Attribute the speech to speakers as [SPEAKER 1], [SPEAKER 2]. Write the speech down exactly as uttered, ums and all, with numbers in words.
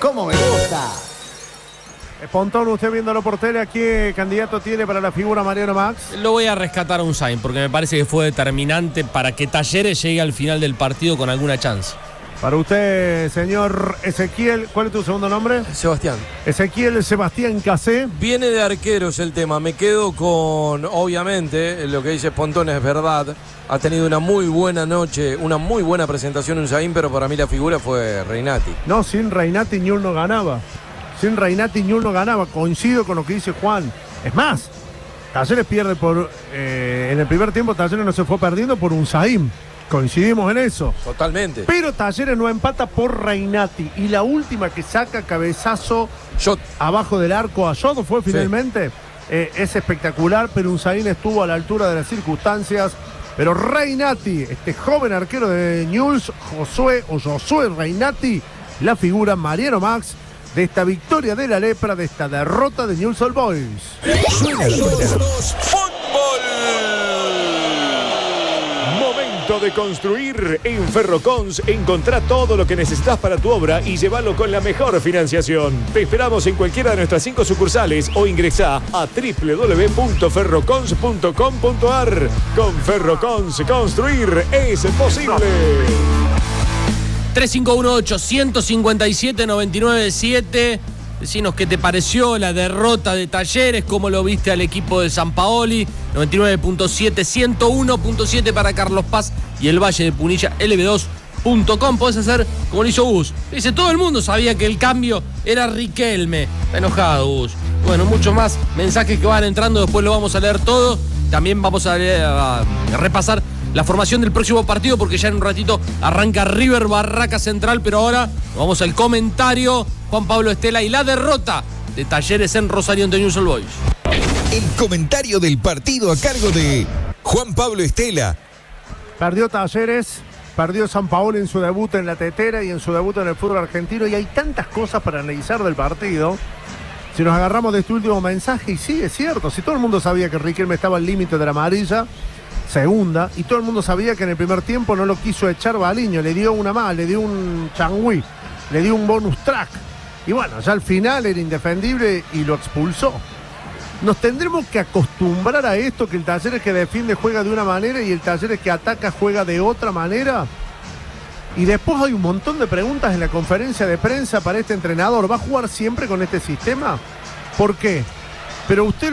[SPEAKER 1] como me gusta.
[SPEAKER 2] Pontón, usted viéndolo por tele, ¿qué candidato tiene para la figura Mariano Max?
[SPEAKER 3] Lo voy a rescatar a Unzain porque me parece que fue determinante para que Talleres llegue al final del partido con alguna chance.
[SPEAKER 2] Para usted, señor Ezequiel, ¿cuál es tu segundo nombre?
[SPEAKER 4] Sebastián.
[SPEAKER 2] Ezequiel Sebastián Casé.
[SPEAKER 4] Viene de arqueros el tema. Me quedo con, obviamente, lo que dice Pontón es verdad. Ha tenido una muy buena noche, una muy buena presentación Unzain, pero para mí la figura fue Reinati.
[SPEAKER 2] No, sin Reinati Ñul no ganaba. Sin Reinati Ñul no ganaba. Coincido con lo que dice Juan. Es más, Talleres pierde por... Eh, en el primer tiempo Talleres no se fue perdiendo por Unzain. Coincidimos en eso.
[SPEAKER 4] Totalmente.
[SPEAKER 2] Pero Talleres no empata por Reinati. Y la última que saca cabezazo
[SPEAKER 4] Shot.
[SPEAKER 2] abajo del arco a Shot fue finalmente. Sí. Eh, es espectacular, pero Unzain estuvo a la altura de las circunstancias. Pero Reinati, este joven arquero de Newell's, Josué o Josué Reinati, la figura Mariano Max de esta victoria de la Lepra, de esta derrota de Newell's Old Boys.
[SPEAKER 5] Suena fútbol. Momento de construir. En Ferrocons encontrá todo lo que necesitas para tu obra y llévalo con la mejor financiación. Te esperamos en cualquiera de nuestras cinco sucursales o ingresá a doble u doble u doble u punto ferrocons punto com punto a r. Con Ferrocons, construir es posible.
[SPEAKER 3] tres cinco uno ocho, uno cinco siete, nueve nueve siete. Decinos qué te pareció la derrota de Talleres, cómo lo viste al equipo de Sampaoli. noventa y nueve punto siete, ciento uno punto siete para Carlos Paz y el Valle de Punilla, L B dos punto com. Podés hacer como lo hizo Gus. Dice, todo el mundo sabía que el cambio era Riquelme. Está enojado Gus. Bueno, muchos más mensajes que van entrando, después lo vamos a leer todo. También vamos a, leer, a repasar la formación del próximo partido, porque ya en un ratito arranca River Barraca Central, pero ahora vamos al comentario. Juan Pablo Estela y la derrota de Talleres en Rosario ante Newell's Old Boys.
[SPEAKER 6] El comentario del partido a cargo de Juan Pablo Estela.
[SPEAKER 2] Perdió Talleres, perdió Sampaoli en su debut en la tetera y en su debut en el fútbol argentino, y hay tantas cosas para analizar del partido. Si nos agarramos de este último mensaje, y sí, es cierto, si todo el mundo sabía que Riquelme estaba al límite de la amarilla, segunda, y todo el mundo sabía que en el primer tiempo no lo quiso echar Baliño, le dio una más, le dio un changüí, le dio un bonus track, y bueno, ya al final era indefendible y lo expulsó. Nos tendremos que acostumbrar a esto, que el Talleres que defiende juega de una manera y el Talleres que ataca juega de otra manera. Y después hay un montón de preguntas en la conferencia de prensa para este entrenador. ¿Va a jugar siempre con este sistema? ¿Por qué? Pero usted